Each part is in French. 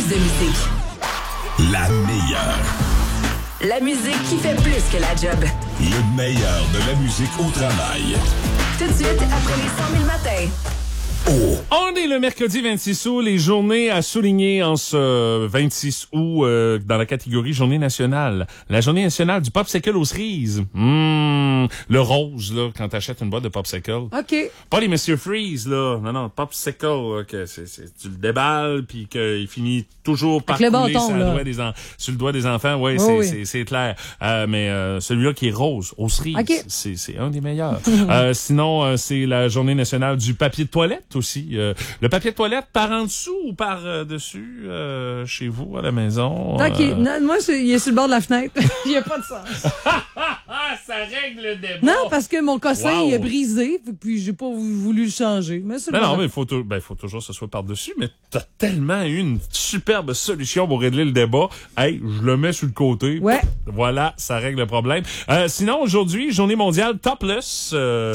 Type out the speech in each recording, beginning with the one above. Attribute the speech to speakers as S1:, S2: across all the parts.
S1: de musique.
S2: La meilleure.
S1: La musique qui fait plus que la job.
S2: Le meilleur de la musique au travail.
S1: Tout de suite, après les 100 000 matins.
S2: Oh.
S3: On est le mercredi 26 août, les journées à souligner en ce 26 août dans la catégorie journée nationale. La journée nationale du popsicle aux cerises. Le rose, là, quand t'achètes une boîte de popsicle.
S4: OK.
S3: Pas les Monsieur Freeze, là. Non, popsicle, là, que tu le déballes puis qu'il finit toujours par
S4: avec le
S3: couler
S4: bâton,
S3: sur,
S4: là.
S3: sur le doigt des enfants. Ouais,
S4: Oh,
S3: c'est clair. Mais celui-là qui est rose, aux cerises,
S4: OK.
S3: c'est un des meilleurs. Sinon, c'est la journée nationale du papier de toilette aussi. Le papier de toilette par en dessous ou par dessus chez vous à la maison.
S4: OK. Non, moi, il est sur le bord de la fenêtre. Il n'y a pas de sens.
S3: Ça règle le débat.
S4: Non, parce que mon cossin,
S3: Wow.
S4: il est brisé, puis j'ai pas voulu le changer. Mais c'est
S3: Non, mais il faut toujours que ce soit par-dessus, mais t'as tellement eu une superbe solution pour régler le débat. Hey, je le mets sur le côté.
S4: Ouais.
S3: Voilà, ça règle le problème. Sinon, aujourd'hui, journée mondiale topless.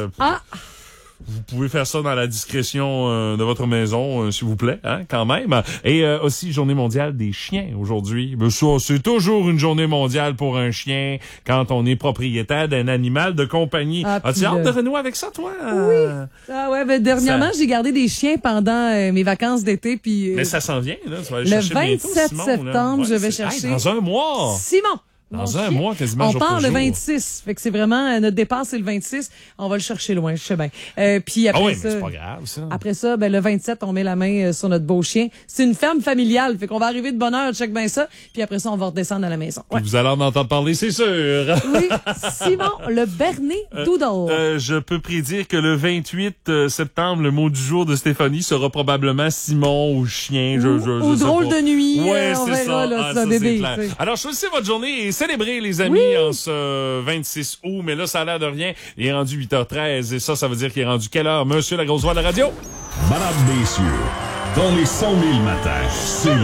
S3: Vous pouvez faire ça dans la discrétion de votre maison, s'il vous plaît, hein, quand même. Et aussi, journée mondiale des chiens aujourd'hui. Mais ça, c'est toujours une journée mondiale pour un chien quand on est propriétaire d'un animal de compagnie. As-tu hâte de renouer avec ça, toi?
S4: Oui. Ah ouais, ben dernièrement, j'ai gardé des chiens pendant mes vacances d'été, puis
S3: Mais ça s'en vient, là. Tu vas aller
S4: le
S3: chercher bientôt,
S4: 27
S3: Simon,
S4: septembre,
S3: là.
S4: je vais
S3: c'est-
S4: chercher
S3: Hey, dans un mois!
S4: Simon.
S3: Dans
S4: Mon
S3: un
S4: chien.
S3: mois, quasiment
S4: On
S3: jour
S4: part
S3: pour
S4: le
S3: jour.
S4: 26. Fait que c'est vraiment, notre départ, c'est le 26. On va le chercher loin, je sais bien. Puis après
S3: Ah oui,
S4: ça.
S3: mais c'est pas grave, ça.
S4: Après ça, ben, le 27, on met la main sur notre beau chien. C'est une ferme familiale. Fait qu'on va arriver de bonne heure, check bien ça. Puis après ça, on va redescendre à la maison. Ouais.
S3: Vous allez en entendre parler, c'est sûr.
S4: Oui. Simon, le Bernie Doodle.
S3: Je peux prédire que le 28 septembre, le mot du jour de Stéphanie sera probablement Simon ou chien.
S4: Ou
S3: sais
S4: drôle
S3: pas.
S4: de nuit.
S3: Ouais,
S4: On
S3: c'est
S4: verra,
S3: ça.
S4: là,
S3: Ah,
S4: c'est
S3: ça,
S4: un bébé.
S3: c'est clair.
S4: tu sais.
S3: Alors, choisissez votre journée et célébrez, les amis, en ce 26 août. Mais là, ça a l'air de rien. Il est rendu 8h13 et ça veut dire qu'il est rendu quelle heure, monsieur la grosse voix de la radio?
S2: Madame, messieurs, dans les 100 000 matins, c'est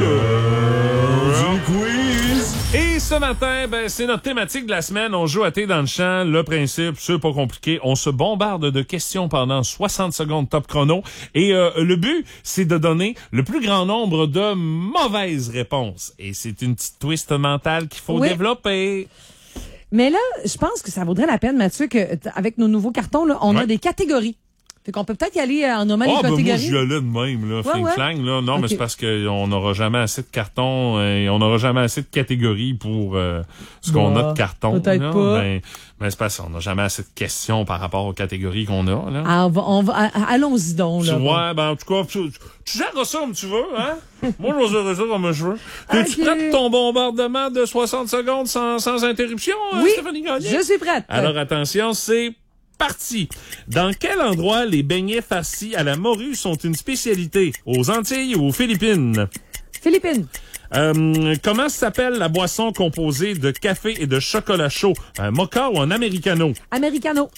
S2: l'heure du quiz.
S3: Et ce matin, c'est notre thématique de la semaine. On joue à thé dans le champ. Le principe, c'est pas compliqué. On se bombarde de questions pendant 60 secondes top chrono. Et le but, c'est de donner le plus grand nombre de mauvaises réponses. Et c'est une petite twist mentale qu'il faut développer.
S4: Mais là, je pense que ça vaudrait la peine, Mathieu, que avec nos nouveaux cartons, là, on a des catégories. Fait qu'on peut peut-être y aller en nommant les catégories.
S3: Moi, je l'ai de même, là, fling-flang, là. Non, mais c'est parce qu'on n'aura jamais assez de cartons et on n'aura jamais assez de catégories pour ce qu'on a de cartons.
S4: Peut-être
S3: là.
S4: pas.
S3: Ben, c'est parce qu'on n'a jamais assez de questions par rapport aux catégories qu'on a, là.
S4: Ah, allons-y donc, là.
S3: Ouais, en tout cas, tu gères ça comme tu veux, hein? Moi, je vais gérer ça comme je veux. Es-tu
S4: Ok.
S3: prête pour ton bombardement de 60 secondes sans interruption,
S4: Oui,
S3: Stéphanie Gagné?
S4: je suis prête.
S3: Alors, attention, c'est parti. Dans quel endroit les beignets farcis à la morue sont une spécialité? Aux Antilles ou aux Philippines?
S4: Philippines.
S3: Comment s'appelle la boisson composée de café et de chocolat chaud? Un mocha ou un americano?
S4: Americano.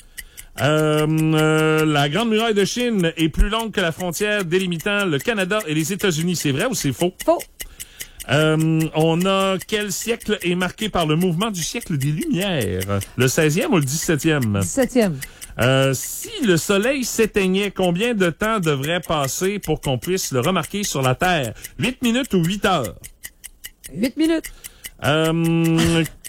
S3: La Grande Muraille de Chine est plus longue que la frontière délimitant le Canada et les États-Unis. C'est vrai ou c'est faux?
S4: Faux.
S3: On a quel siècle est marqué par le mouvement du siècle des Lumières? Le 16e ou le 17e?
S4: 17e.
S3: Si le soleil s'éteignait, combien de temps devrait passer pour qu'on puisse le remarquer sur la Terre? 8 minutes ou 8 heures?
S4: 8 minutes.